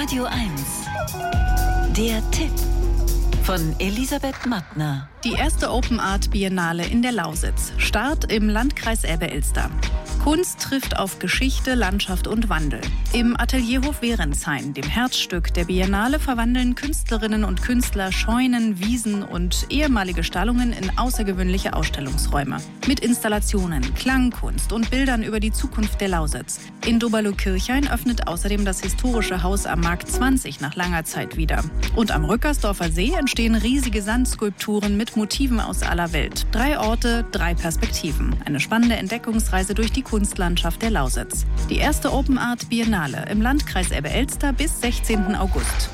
Radio 1. Der Tipp von Elisabeth Mattner. Die erste Open Art Biennale in der Lausitz. Start im Landkreis Elbe-Elster. Kunst trifft auf Geschichte, Landschaft und Wandel. Im Atelierhof Werenshain, dem Herzstück der Biennale, verwandeln Künstlerinnen und Künstler Scheunen, Wiesen und ehemalige Stallungen in außergewöhnliche Ausstellungsräume. Mit Installationen, Klangkunst und Bildern über die Zukunft der Lausitz. In Doberlo-Kirchhain öffnet außerdem das historische Haus am Markt 20 nach langer Zeit wieder. Und am Rückersdorfer See entstehen riesige Sandskulpturen mit Motiven aus aller Welt. 3 Orte, 3 Perspektiven. Eine spannende Entdeckungsreise durch die Kunstlandschaft der Lausitz. Die erste Open Art Biennale im Landkreis Elbe-Elster bis 16. August.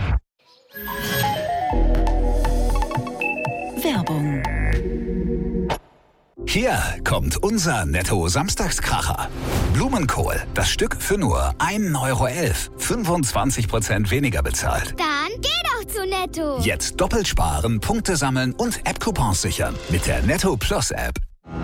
Werbung. Hier kommt unser Netto-Samstagskracher. Blumenkohl, das Stück für nur 1,11 €. 25% weniger bezahlt. Dann geh doch zu Netto. Jetzt doppelt sparen, Punkte sammeln und App-Coupons sichern. Mit der Netto Plus App.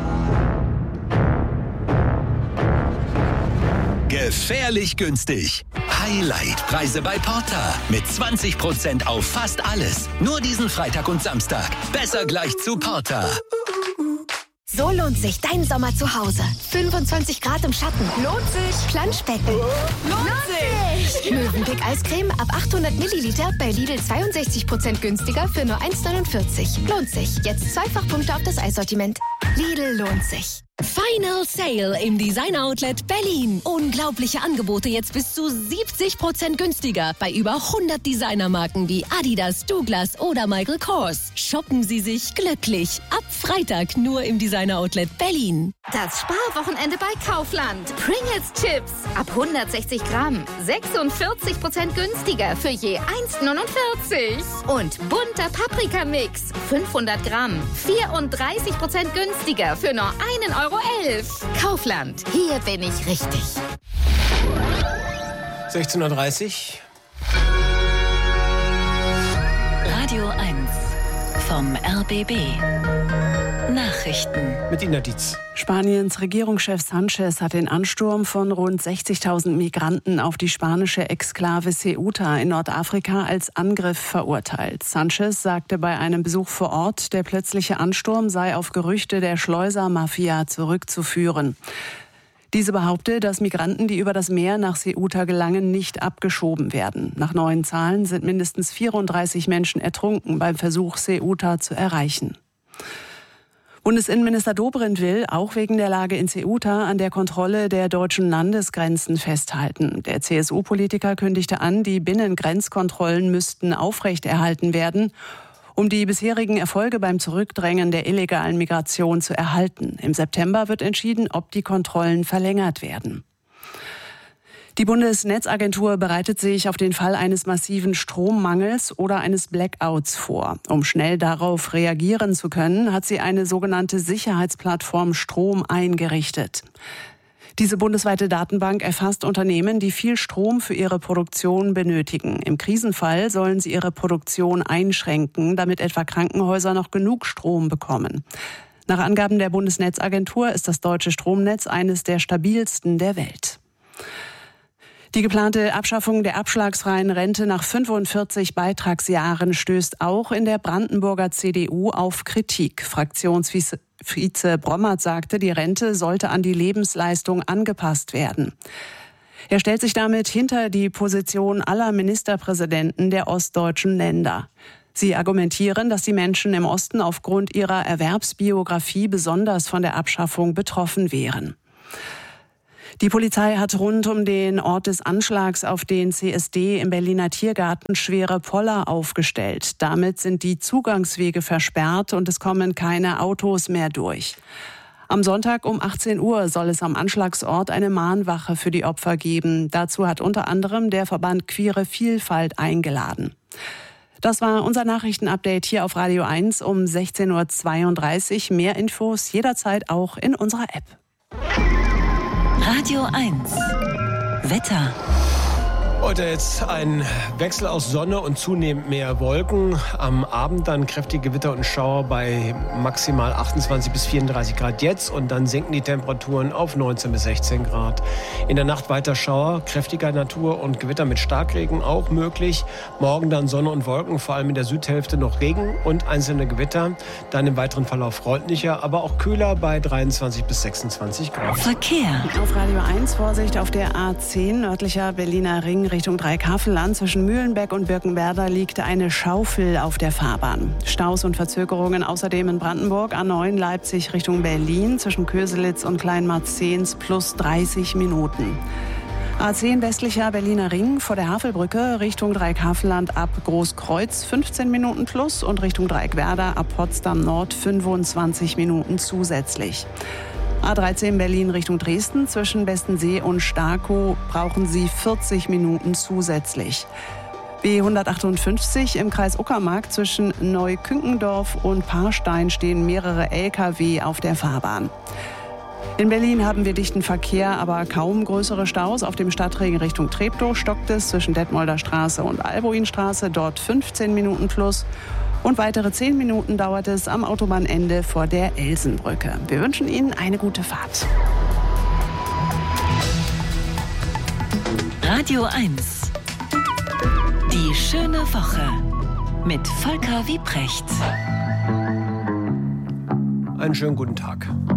Gefährlich günstig. Highlight-Preise bei Porta. Mit 20% auf fast alles. Nur diesen Freitag und Samstag. Besser gleich zu Porta. So lohnt sich dein Sommer zu Hause. 25 Grad im Schatten. Lohnt sich. Planschbecken. Lohnt sich. Mövenpick Eiscreme ab 800 Milliliter bei Lidl 62% günstiger für nur 1,49 €. Lohnt sich. Jetzt Zweifachpunkte auf das Eissortiment. Lidl lohnt sich. Final Sale im Designer Outlet Berlin. Unglaubliche Angebote jetzt bis zu 70% günstiger bei über 100 Designermarken wie Adidas, Douglas oder Michael Kors. Shoppen Sie sich glücklich. Ab Freitag nur im Designer Outlet Berlin. Das Sparwochenende bei Kaufland. Pringles Chips ab 160 Gramm. 46% günstiger für je 1,49 €. Und bunter Paprikamix. 500 Gramm. 34% günstiger für nur 1,11 €. Kaufland. Hier bin ich richtig. 16:30 Uhr. Radio 1 vom RBB. Nachrichten mit Ina Dietz. Spaniens Regierungschef Sánchez hat den Ansturm von rund 60.000 Migranten auf die spanische Exklave Ceuta in Nordafrika als Angriff verurteilt. Sánchez sagte bei einem Besuch vor Ort, der plötzliche Ansturm sei auf Gerüchte der Schleusermafia zurückzuführen. Diese behaupte, dass Migranten, die über das Meer nach Ceuta gelangen, nicht abgeschoben werden. Nach neuen Zahlen sind mindestens 34 Menschen ertrunken beim Versuch, Ceuta zu erreichen. Bundesinnenminister Dobrindt will, auch wegen der Lage in Ceuta, an der Kontrolle der deutschen Landesgrenzen festhalten. Der CSU-Politiker kündigte an, die Binnengrenzkontrollen müssten aufrechterhalten werden, um die bisherigen Erfolge beim Zurückdrängen der illegalen Migration zu erhalten. Im September wird entschieden, ob die Kontrollen verlängert werden. Die Bundesnetzagentur bereitet sich auf den Fall eines massiven Strommangels oder eines Blackouts vor. Um schnell darauf reagieren zu können, hat sie eine sogenannte Sicherheitsplattform Strom eingerichtet. Diese bundesweite Datenbank erfasst Unternehmen, die viel Strom für ihre Produktion benötigen. Im Krisenfall sollen sie ihre Produktion einschränken, damit etwa Krankenhäuser noch genug Strom bekommen. Nach Angaben der Bundesnetzagentur ist das deutsche Stromnetz eines der stabilsten der Welt. Die geplante Abschaffung der abschlagsfreien Rente nach 45 Beitragsjahren stößt auch in der Brandenburger CDU auf Kritik. Fraktionsvize Brommert sagte, die Rente sollte an die Lebensleistung angepasst werden. Er stellt sich damit hinter die Position aller Ministerpräsidenten der ostdeutschen Länder. Sie argumentieren, dass die Menschen im Osten aufgrund ihrer Erwerbsbiografie besonders von der Abschaffung betroffen wären. Die Polizei hat rund um den Ort des Anschlags auf den CSD im Berliner Tiergarten schwere Poller aufgestellt. Damit sind die Zugangswege versperrt und es kommen keine Autos mehr durch. Am Sonntag um 18 Uhr soll es am Anschlagsort eine Mahnwache für die Opfer geben. Dazu hat unter anderem der Verband Queere Vielfalt eingeladen. Das war unser Nachrichtenupdate hier auf Radio 1 um 16:32 Uhr. Mehr Infos jederzeit auch in unserer App. Radio 1 Wetter. Heute jetzt ein Wechsel aus Sonne und zunehmend mehr Wolken. Am Abend dann kräftige Gewitter und Schauer bei maximal 28 bis 34 Grad jetzt. Und dann sinken die Temperaturen auf 19 bis 16 Grad. In der Nacht weiter Schauer, kräftiger Natur und Gewitter mit Starkregen auch möglich. Morgen dann Sonne und Wolken, vor allem in der Südhälfte noch Regen und einzelne Gewitter. Dann im weiteren Verlauf freundlicher, aber auch kühler bei 23 bis 26 Grad. Verkehr. Auf Radio 1 Vorsicht auf der A10 nördlicher Berliner Ring Richtung Dreikafel-Land. Zwischen Mühlenbeck und Birkenwerder liegt eine Schaufel auf der Fahrbahn. Staus und Verzögerungen außerdem in Brandenburg. A9 Leipzig Richtung Berlin zwischen Köselitz und Kleinmarzehns plus 30 Minuten. A10 westlicher Berliner Ring vor der Havelbrücke Richtung Dreikafel-Land ab Großkreuz 15 Minuten plus und Richtung Dreieckwerder ab Potsdam Nord 25 Minuten zusätzlich. A13 Berlin Richtung Dresden zwischen Bestensee und Starkow brauchen Sie 40 Minuten zusätzlich. B158 im Kreis Uckermark zwischen Neukünkendorf und Paarstein stehen mehrere Lkw auf der Fahrbahn. In Berlin haben wir dichten Verkehr, aber kaum größere Staus. Auf dem Stadtring Richtung Treptow stockt es zwischen Detmolder Straße und Albuinstraße, dort 15 Minuten plus. Und weitere 10 Minuten dauert es am Autobahnende vor der Elsenbrücke. Wir wünschen Ihnen eine gute Fahrt. Radio 1. Die schöne Woche mit Volker Wiprecht. Einen schönen guten Tag.